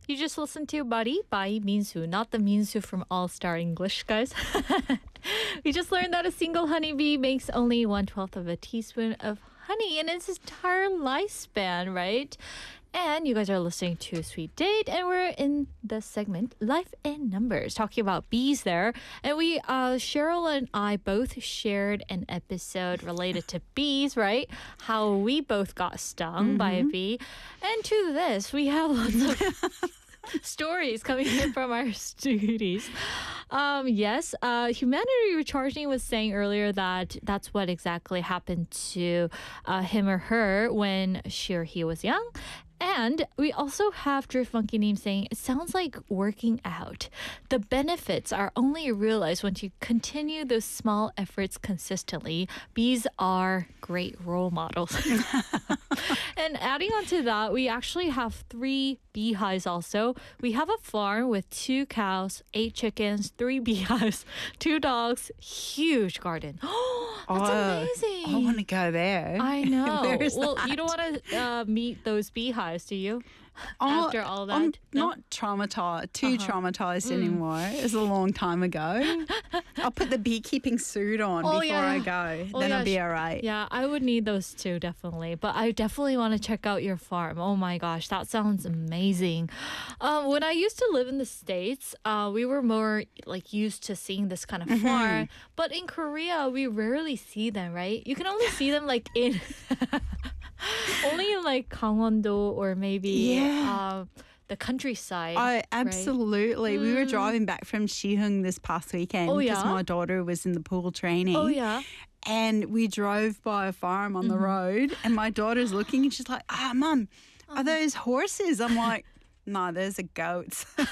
You just listened to Buddy by Minsu, not the Minsu from All Star English, guys. We just learned that a single honeybee makes only 1/12 of a teaspoon of honey in its entire lifespan, right? And you guys are listening to Sweet Date, and we're in the segment Life in Numbers, talking about bees there. And Cheryl and I both shared an episode related to bees, right? How we both got stung by a bee. And to this, we have lots of stories coming in from our students. Yes, Humanity Recharging was saying earlier that that's what exactly happened to him or her when she or he was young. And we also have Drift Monkey Name saying, it sounds like working out. The benefits are only realized once you continue those small efforts consistently. Bees are great role models. And adding on to that, we actually have 3 beehives also. We have a farm with 2 cows, 8 chickens, 3 beehives, 2 dogs, huge garden. That's amazing. I want to go there. I know. Where is Well, that? you don't want to meet those beehives, do you? Oh, After all that? I'm No? not traumatized anymore. It was a long time ago. I'll put the beekeeping suit on before I go. Oh, then yeah, I'll be all right. Yeah, I would need those too, definitely. But I definitely want to check out your farm. Oh my gosh, that sounds amazing. When I used to live in the States, we were more like used to seeing this kind of farm. But in Korea, we rarely see them, right? You can only see them like in... only in like Gangwon-do or maybe the countryside. Oh, absolutely. We were driving back from Siheung this past weekend because my daughter was in the pool training. Oh, yeah. And we drove by a farm on the road and my daughter's looking and she's like, Mum, are those horses? I'm like, no, those are goats.